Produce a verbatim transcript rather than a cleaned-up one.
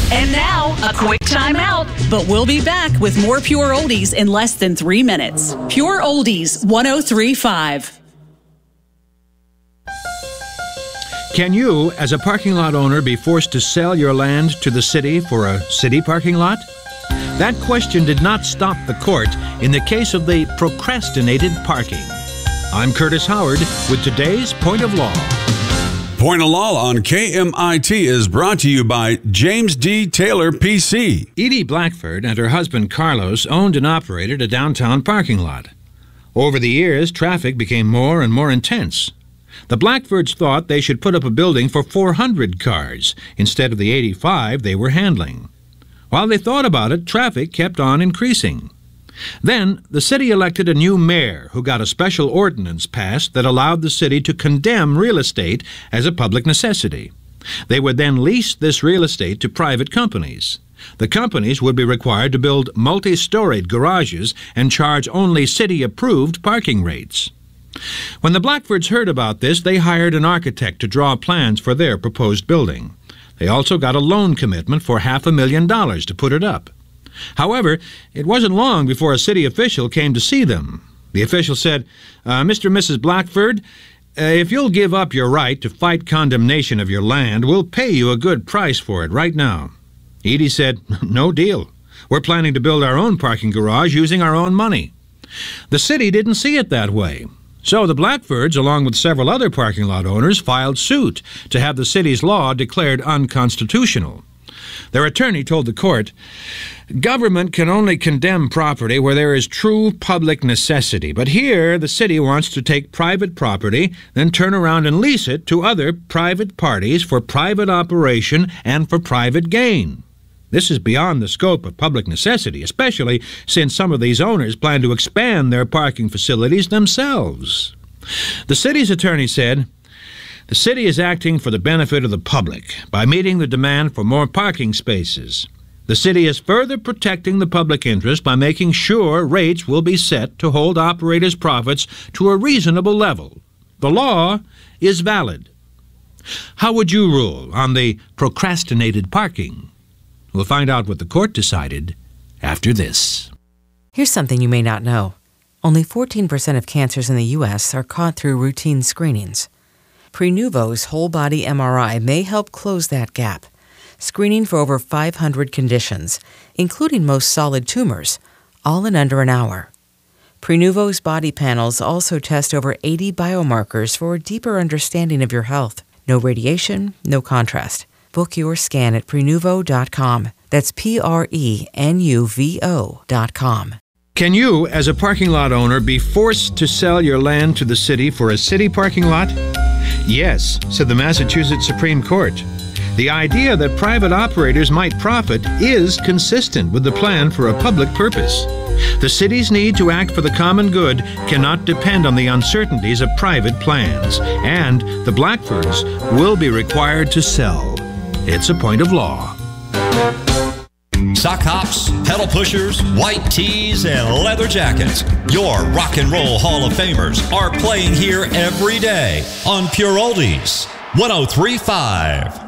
And now, a quick timeout. But we'll be back with more Pure Oldies in less than three minutes. Pure Oldies one oh three point five. Can you, as a parking lot owner, be forced to sell your land to the city for a city parking lot? That question did not stop the court in the case of the procrastinated parking. I'm Curtis Howard with today's Point of Law. Point of Law on K M I T is brought to you by James D. Taylor, P C. Edie Blackford and her husband Carlos owned and operated a downtown parking lot. Over the years, traffic became more and more intense. The Blackfords thought they should put up a building for four hundred cars instead of the eighty-five they were handling. While they thought about it, traffic kept on increasing. Then, the city elected a new mayor who got a special ordinance passed that allowed the city to condemn real estate as a public necessity. They would then lease this real estate to private companies. The companies would be required to build multi-storied garages and charge only city-approved parking rates. When the Blackfords heard about this, they hired an architect to draw plans for their proposed building. They also got a loan commitment for half a million dollars to put it up. However, it wasn't long before a city official came to see them. The official said, uh, Mister and Missus Blackford, uh, if you'll give up your right to fight condemnation of your land, we'll pay you a good price for it right now. Edie said, no deal. We're planning to build our own parking garage using our own money. The city didn't see it that way. So the Blackfords, along with several other parking lot owners, filed suit to have the city's law declared unconstitutional. Their attorney told the court, government can only condemn property where there is true public necessity, but here the city wants to take private property, then turn around and lease it to other private parties for private operation and for private gain. This is beyond the scope of public necessity, especially since some of these owners plan to expand their parking facilities themselves. The city's attorney said, the city is acting for the benefit of the public by meeting the demand for more parking spaces. The city is further protecting the public interest by making sure rates will be set to hold operators' profits to a reasonable level. The law is valid. How would you rule on the procrastinated parking? We'll find out what the court decided after this. Here's something you may not know. Only fourteen percent of cancers in the U S are caught through routine screenings. Prenuvo's whole-body M R I may help close that gap, screening for over five hundred conditions, including most solid tumors, all in under an hour. Prenuvo's body panels also test over eighty biomarkers for a deeper understanding of your health. No radiation, no contrast. Book your scan at Prenuvo dot com. That's P R E N U V O dot com. Can you, as a parking lot owner, be forced to sell your land to the city for a city parking lot? Yes, said the Massachusetts Supreme Court. The idea that private operators might profit is consistent with the plan for a public purpose. The city's need to act for the common good cannot depend on the uncertainties of private plans, and the Blackfords will be required to sell. It's a point of law. Sock hops, pedal pushers, white tees, and leather jackets. Your rock and roll Hall of Famers are playing here every day on Pure Oldies one oh three point five.